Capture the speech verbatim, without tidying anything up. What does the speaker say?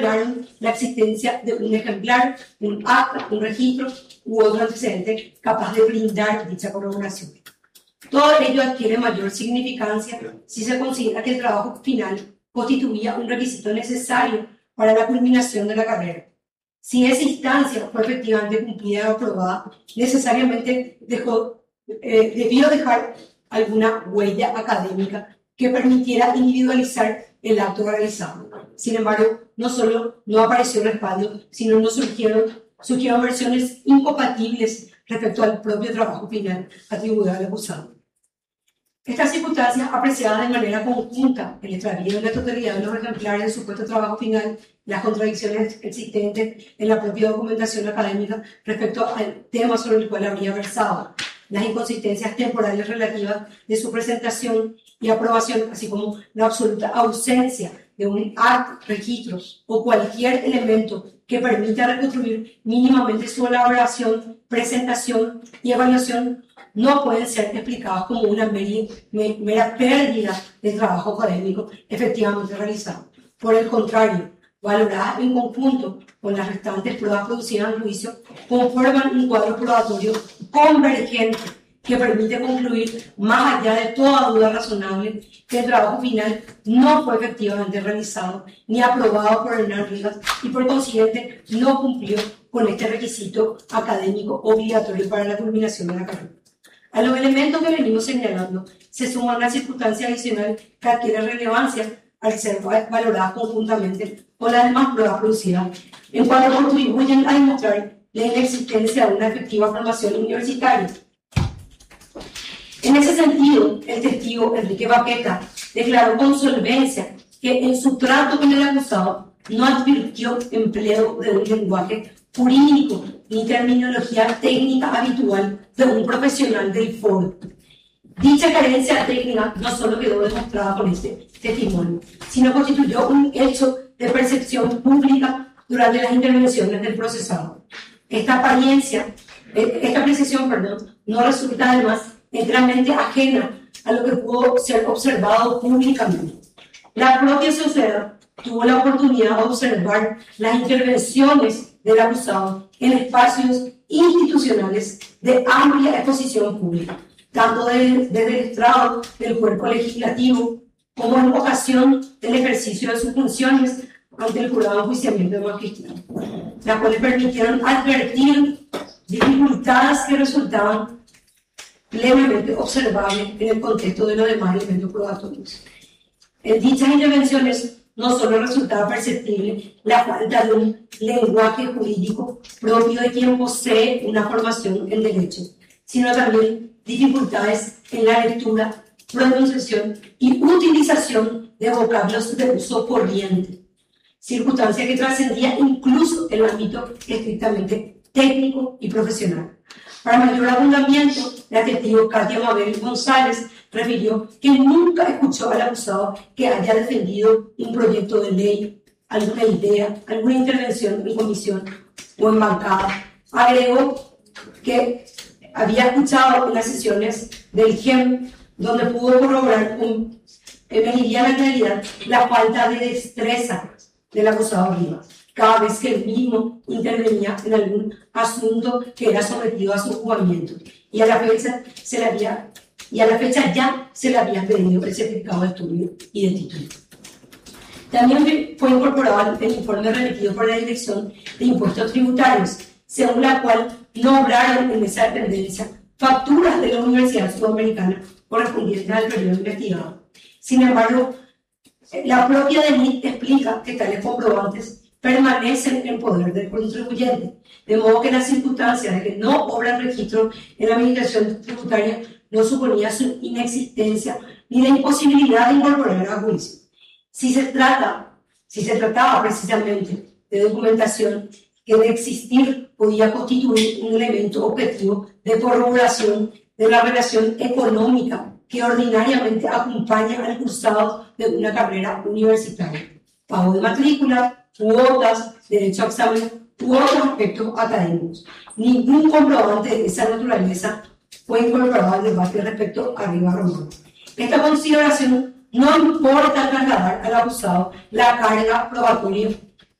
corroboraron la existencia de un ejemplar, un acta, un registro u otro antecedente capaz de brindar dicha corroboración. Todo ello adquiere mayor significancia si se considera que el trabajo final constituía un requisito necesario para la culminación de la carrera. Si esa instancia fue efectivamente cumplida o aprobada, necesariamente dejó, eh, debió dejar alguna huella académica que permitiera individualizar el acto realizado. Sin embargo, no solo no apareció respaldo, sino no surgieron, surgieron versiones incompatibles respecto al propio trabajo final atribuido al acusado. Estas circunstancias, apreciadas de manera conjunta, el extravío en la totalidad de los ejemplares del supuesto trabajo final, las contradicciones existentes en la propia documentación académica respecto al tema sobre el cual habría versado, las inconsistencias temporales relativas de su presentación y aprobación, así como la absoluta ausencia de un acta, registros o cualquier elemento que permita reconstruir mínimamente su elaboración, presentación y evaluación, no pueden ser explicados como una mera, mera pérdida de trabajo académico efectivamente realizado. Por el contrario, valoradas en conjunto con las restantes pruebas producidas en juicio, conforman un cuadro probatorio convergente que permite concluir, más allá de toda duda razonable, que el trabajo final no fue efectivamente realizado ni aprobado por Hernán Rivas y por consiguiente no cumplió con este requisito académico obligatorio para la culminación de la carrera. A los elementos que venimos señalando se suma una circunstancia adicional que adquiere relevancia al ser valoradas conjuntamente con las demás pruebas producidas, en cuanto contribuyen a demostrar la inexistencia de una efectiva formación universitaria. En ese sentido, el testigo Enrique Baqueta declaró con solvencia que en su trato con el acusado no advirtió empleo de un lenguaje jurídico ni terminología técnica habitual de un profesional del foro. Dicha carencia técnica no solo quedó demostrada con este testimonio, sino constituyó un hecho de percepción pública durante las intervenciones del procesado. Esta apariencia, esta apreciación, perdón, no resulta además enteramente ajena a lo que pudo ser observado públicamente. La propia sociedad tuvo la oportunidad de observar las intervenciones del acusado en espacios institucionales de amplia exposición pública, tanto desde, desde el estrado del cuerpo legislativo como en ocasión del ejercicio de sus funciones ante el jurado de enjuiciamiento de magistrados, las cuales permitieron advertir dificultades que resultaban plenamente observables en el contexto de los demás elementos probatorios. En dichas intervenciones no solo resultaba perceptible la falta de un lenguaje jurídico propio de quien posee una formación en derecho, sino también dificultades en la lectura, pronunciación y utilización de vocablos de uso corriente, circunstancia que trascendía incluso el ámbito estrictamente técnico y profesional. Para mayor abundamiento, la testigo Katia Mabel González refirió que nunca escuchó al acusado que haya defendido un proyecto de ley, alguna idea, alguna intervención en comisión o en bancada. Agregó que había escuchado en las sesiones del G E M, donde pudo corroborar con meridiana claridad la falta de destreza del acusado Rivas, cada vez que el mismo intervenía en algún asunto que era sometido a su juzgamiento, y a la fecha se le había y a la fecha ya se le había pedido el certificado de estudio y de título. También fue incorporado el informe remitido por la Dirección de Impuestos Tributarios, según la cual no obraron en esa dependencia facturas de la Universidad Sudamericana correspondientes al periodo investigado. Sin embargo, la propia D E N I T explica que tales comprobantes permanecen en poder del contribuyente, de modo que la circunstancia de que no obran registro en la administración tributaria no suponía su inexistencia ni la imposibilidad de incorporar a juicio. Si se trata, si se trataba precisamente de documentación que de existir podía constituir un elemento objetivo de corroboración de la relación económica que ordinariamente acompaña al cursado de una carrera universitaria, pago de matrícula, cuotas, derecho a examen u otros aspectos académicos. Ningún comprobante de esa naturaleza fue incorporado al debate respecto a Rivas Romano. Esta consideración no importa trasladar al acusado la carga probatoria